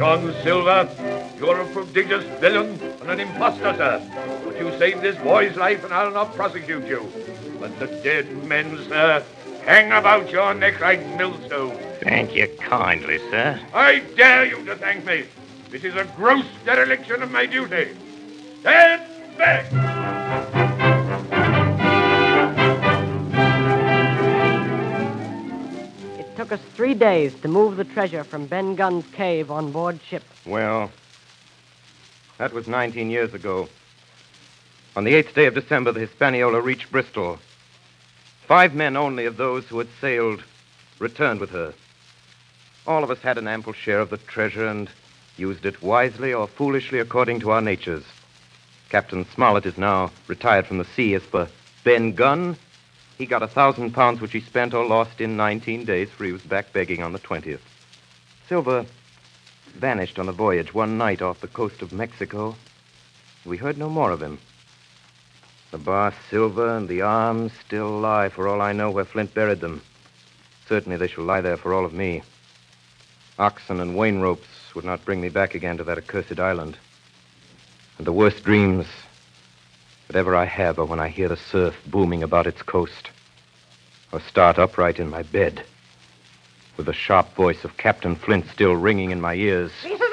John Silver, you're a prodigious villain and an impostor, sir. But you saved this boy's life, and I'll not prosecute you. Let the dead men, sir, hang about your neck like millstones. Thank you kindly, sir. I dare you to thank me. This is a gross dereliction of my duty. Stand back! It took us 3 days to move the treasure from Ben Gunn's cave on board ship. Well, that was 19 years ago. On the 8th day of December, the Hispaniola reached Bristol. 5 men only of those who had sailed returned with her. All of us had an ample share of the treasure and used it wisely or foolishly according to our natures. Captain Smollett is now retired from the sea. As for Ben Gunn, he got £1,000 which he spent or lost in 19 days, for he was back begging on the 20th. Silver vanished on a voyage one night off the coast of Mexico. We heard no more of him. The bar Silver and the arms still lie, for all I know, where Flint buried them. Certainly they shall lie there for all of me. Oxen and wain ropes would not bring me back again to that accursed island. And the worst dreams that ever I have are when I hear the surf booming about its coast, or start upright in my bed, with the sharp voice of Captain Flint still ringing in my ears. He's